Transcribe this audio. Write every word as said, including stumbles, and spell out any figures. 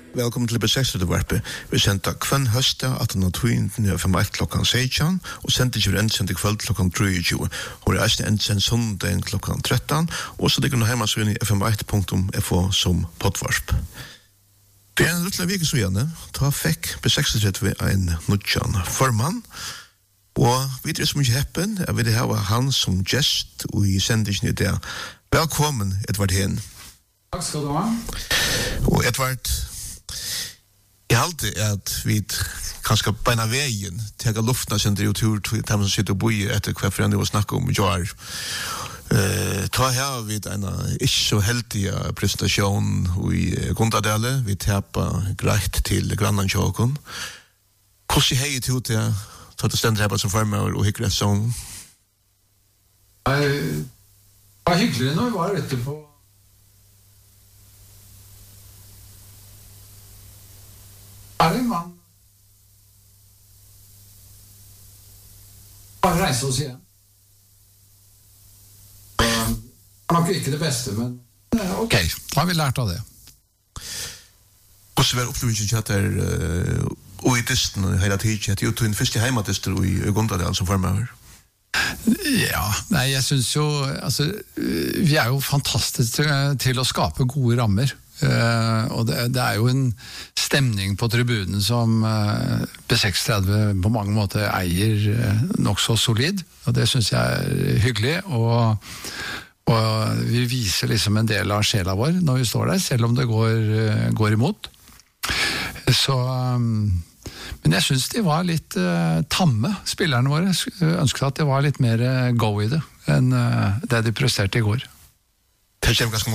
Velkommen til B seks Varpe. Vi sendte kvann høste at han har tøyntene fem ett klokkan seksten, og sendte ikke endsendt i kveld klokkan treogtjúgu. Hvor er eisen endsendt sondagen klokkan tretton, og så ligger noe hjemme så inn i f m ett punktum f o som poddvarp. Det er en lille vike så gjerne, da fikk B seks en nødjan formann, og vi er som ikke heppen, jeg vil ha han som gest og i sendingen i det. Velkommen, Edvard Hen. Takk skal du ha. Og Edvard, jeg halte at vi kanskje beina veien tega luftna sender jo tur til dem som sitter og boi etter hver for enn å snakke om jar. Uh, ta her vi en ikke så heldige presentasjon i Gondadale. Vi tappa greit til grannan tjåkon. Hvordan er hei til til ta til stender her som farmer og hikker et sånn? Det var hyggelig når vi var etterpå. Er en mann bare reise oss igjen. Det var nok ikke det beste, men ok, da har vi lært av det. Hvordan var opplevelse at det er og i dysten hele tiden, at det er jo den første heimadyster i Gondadal som farmer? Ja, nei, jeg synes jo, altså, vi er jo fantastiske til å skape gode rammer. Uh, og det, det er jo en stemning på tribunen som uh, B seks på mange måter eier uh, nok så solid, og det synes jeg er hyggelig, og, og vi viser liksom en del av sjela vår når vi står der, selv om det går, uh, går imot. Så, um, men jeg synes de var litt uh, tamme, spillerne våre. Ønsket at det var litt mer uh, go i det enn uh, det de presterte i går. Det kommer ganske